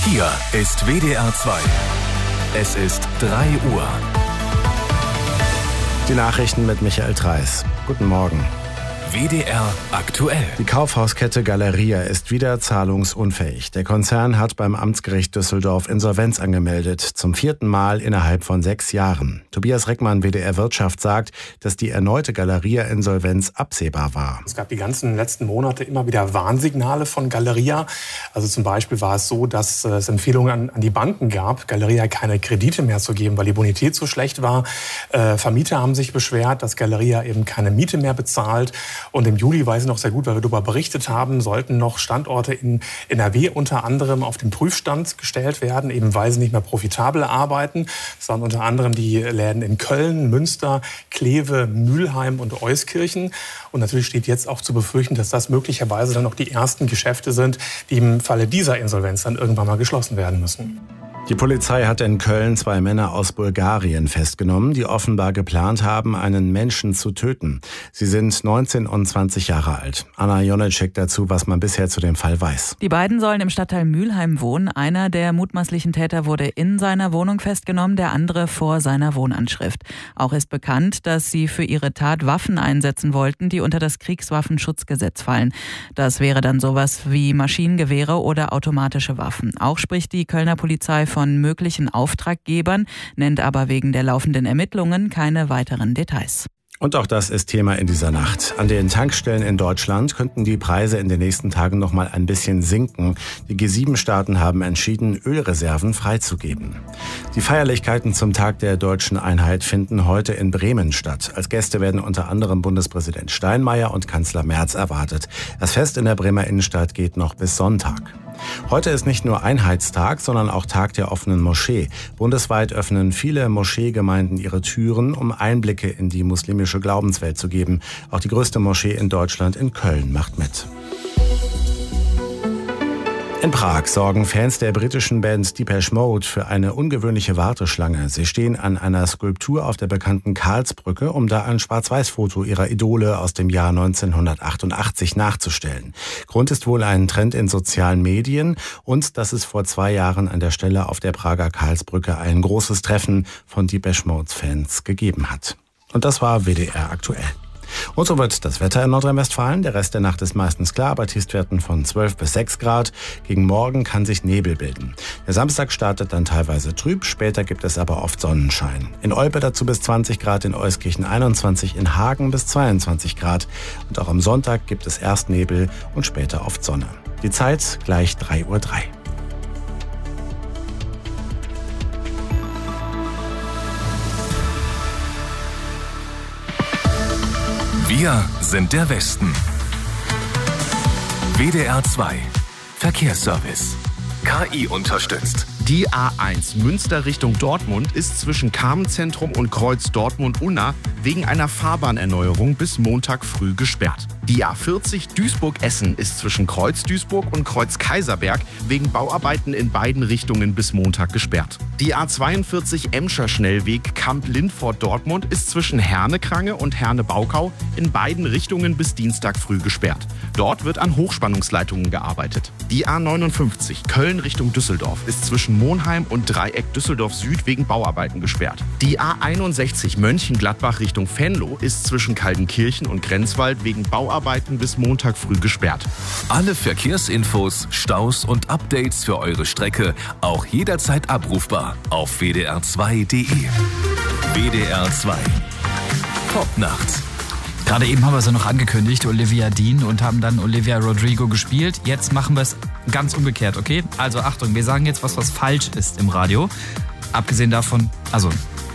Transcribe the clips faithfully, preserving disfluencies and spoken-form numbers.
Hier ist W D R zwei. Es ist drei Uhr. Die Nachrichten mit Michael Treis. Guten Morgen. W D R aktuell. Die Kaufhauskette Galeria ist wieder zahlungsunfähig. Der Konzern hat beim Amtsgericht Düsseldorf Insolvenz angemeldet, zum vierten Mal innerhalb von sechs Jahren. Tobias Reckmann, W D R Wirtschaft, sagt, dass die erneute Galeria-Insolvenz absehbar war. Es gab die ganzen letzten Monate immer wieder Warnsignale von Galeria. Also zum Beispiel war es so, dass es Empfehlungen an, an die Banken gab, Galeria keine Kredite mehr zu geben, weil die Bonität so schlecht war. Äh, Vermieter haben sich beschwert, dass Galeria eben keine Miete mehr bezahlt. Und im Juli, weiß ich noch sehr gut, weil wir darüber berichtet haben, sollten noch Standorte in N R W unter anderem auf den Prüfstand gestellt werden, eben weil sie nicht mehr profitabel arbeiten. Das waren unter anderem die Läden in Köln, Münster, Kleve, Mülheim und Euskirchen. Und natürlich steht jetzt auch zu befürchten, dass das möglicherweise dann noch die ersten Geschäfte sind, die im Falle dieser Insolvenz dann irgendwann mal geschlossen werden müssen. Die Polizei hat in Köln zwei Männer aus Bulgarien festgenommen, die offenbar geplant haben, einen Menschen zu töten. Sie sind neunzehn und zwanzig Jahre alt. Anna Jonitschek dazu, was man bisher zu dem Fall weiß. Die beiden sollen im Stadtteil Mülheim wohnen. Einer der mutmaßlichen Täter wurde in seiner Wohnung festgenommen, der andere vor seiner Wohnanschrift. Auch ist bekannt, dass sie für ihre Tat Waffen einsetzen wollten, die unter das Kriegswaffenschutzgesetz fallen. Das wäre dann sowas wie Maschinengewehre oder automatische Waffen. Auch spricht die Kölner Polizei von von möglichen Auftraggebern, nennt aber wegen der laufenden Ermittlungen keine weiteren Details. Und auch das ist Thema in dieser Nacht. An den Tankstellen in Deutschland könnten die Preise in den nächsten Tagen noch mal ein bisschen sinken. Die G sieben Staaten haben entschieden, Ölreserven freizugeben. Die Feierlichkeiten zum Tag der deutschen Einheit finden heute in Bremen statt. Als Gäste werden unter anderem Bundespräsident Steinmeier und Kanzler Merz erwartet. Das Fest in der Bremer Innenstadt geht noch bis Sonntag. Heute ist nicht nur Einheitstag, sondern auch Tag der offenen Moschee. Bundesweit öffnen viele Moscheegemeinden ihre Türen, um Einblicke in die muslimische Glaubenswelt zu geben. Auch die größte Moschee in Deutschland in Köln macht mit. In Prag sorgen Fans der britischen Band Depeche Mode für eine ungewöhnliche Warteschlange. Sie stehen an einer Skulptur auf der bekannten Karlsbrücke, um da ein Schwarz-Weiß-Foto ihrer Idole aus dem Jahr neunzehnhundertachtundachtzig nachzustellen. Grund ist wohl ein Trend in sozialen Medien und dass es vor zwei Jahren an der Stelle auf der Prager Karlsbrücke ein großes Treffen von Depeche Modes Fans gegeben hat. Und das war W D R aktuell. Und so wird das Wetter in Nordrhein-Westfalen. Der Rest der Nacht ist meistens klar, bei Tiefstwerten von zwölf bis sechs Grad. Gegen Morgen kann sich Nebel bilden. Der Samstag startet dann teilweise trüb, später gibt es aber oft Sonnenschein. In Olpe dazu bis zwanzig Grad, in Euskirchen einundzwanzig, in Hagen bis zweiundzwanzig Grad. Und auch am Sonntag gibt es erst Nebel und später oft Sonne. Die Zeit gleich drei Uhr drei. Wir sind der Westen. W D R zwei. Verkehrsservice. K I unterstützt. Die A eins Münster Richtung Dortmund ist zwischen Carmenzentrum und Kreuz Dortmund-Unna wegen einer Fahrbahnerneuerung bis Montag früh gesperrt. Die A vierzig Duisburg-Essen ist zwischen Kreuz Duisburg und Kreuz Kaiserberg wegen Bauarbeiten in beiden Richtungen bis Montag gesperrt. Die A zweiundvierzig Emscher Schnellweg Kamp-Lindfort-Dortmund ist zwischen Herne-Krange und Herne-Baukau in beiden Richtungen bis Dienstag früh gesperrt. Dort wird an Hochspannungsleitungen gearbeitet. Die A neunundfünfzig Köln Richtung Düsseldorf ist zwischen Monheim und Dreieck Düsseldorf Süd wegen Bauarbeiten gesperrt. Die A einundsechzig Mönchengladbach Richtung Venlo ist zwischen Kaldenkirchen und Grenzwald wegen Bauarbeiten bis Montag früh gesperrt. Alle Verkehrsinfos, Staus und Updates für eure Strecke auch jederzeit abrufbar auf w d r zwei punkt d e. W D R zwei. Popnacht. Gerade eben haben wir sie noch angekündigt, Olivia Dean, und haben dann Olivia Rodrigo gespielt. Jetzt machen wir es ganz umgekehrt, okay? Also Achtung, wir sagen jetzt was, was falsch ist im Radio. Abgesehen davon, also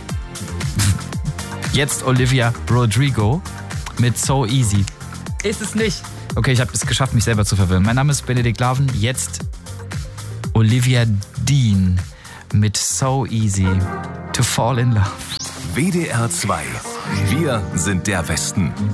jetzt Olivia Rodrigo mit So Easy. Ist es nicht. Okay, ich habe es geschafft, mich selber zu verwirren. Mein Name ist Benedikt Laven, jetzt Olivia Dean mit So Easy to Fall in Love. W D R zwei. Wir sind der Westen.